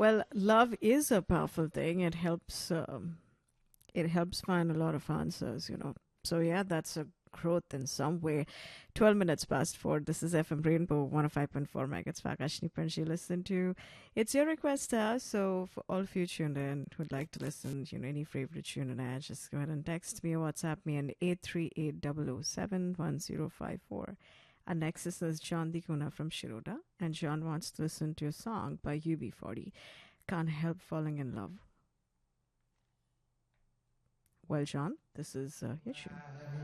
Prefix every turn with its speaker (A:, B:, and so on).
A: Well, love is a powerful thing. It helps find a lot of answers, So yeah, that's a growth in some way. 12 minutes past 4. This is FM Rainbow 105.4 megahertz. Vakashni Panji listen to. It's your request, so for all of you tuned in who'd like to listen, any favorite tune and I just go ahead and text me or WhatsApp me on 838-007-1054. Our next is John Dikuna from Shiroda, and John wants to listen to a song by UB40. Can't help falling in love. Well, John, this is your tune.